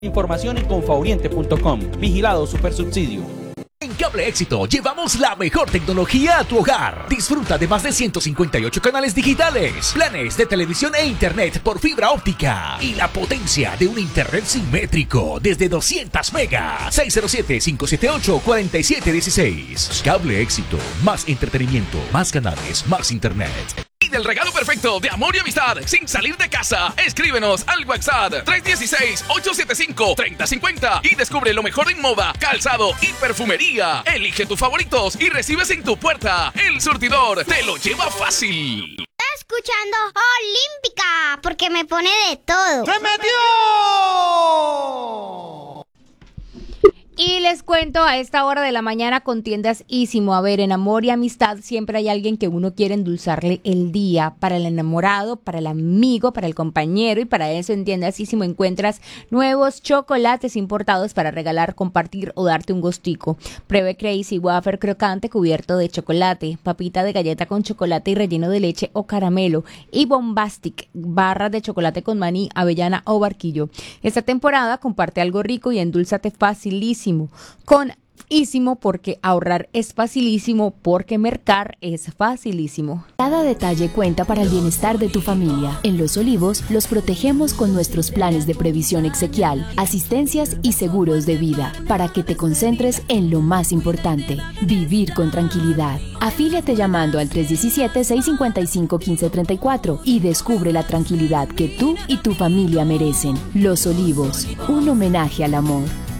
Información en confaoriente.com. Vigilado Supersubsidio. En Cable Éxito llevamos la mejor tecnología a tu hogar. Disfruta de más de 158 canales digitales, planes de televisión e internet por fibra óptica y la potencia de un internet simétrico desde 200 megas. 607-578-4716. Cable Éxito. Más entretenimiento, más canales, más internet. Y del regalo perfecto de amor y amistad sin salir de casa. Escríbenos al WhatsApp 316-875-3050 y descubre lo mejor en moda, calzado y perfumería. Elige tus favoritos y recibes en tu puerta. El surtidor te lo lleva fácil. Está escuchando Olímpica porque me pone de todo. ¡Se metió! Y les cuento a esta hora de la mañana con tiendas Ísimo. A ver, en amor y amistad siempre hay alguien que uno quiere endulzarle el día. Para el enamorado, para el amigo, para el compañero. Y para eso en tiendas Ísimo encuentras nuevos chocolates importados para regalar, compartir o darte un gustico. Pruebe Crazy Wafer crocante cubierto de chocolate, papita de galleta con chocolate y relleno de leche o caramelo. Y Bombastic, barras de chocolate con maní, avellana o barquillo. Esta temporada comparte algo rico y endulzate facilísimo con Ísimo, porque ahorrar es facilísimo, porque mercar es facilísimo. Cada detalle cuenta para el bienestar de tu familia. En Los Olivos los protegemos con nuestros planes de previsión exequial, asistencias y seguros de vida, para que te concentres en lo más importante, vivir con tranquilidad. Afíliate llamando al 317-655-1534 y descubre la tranquilidad que tú y tu familia merecen. Los Olivos, un homenaje al amor.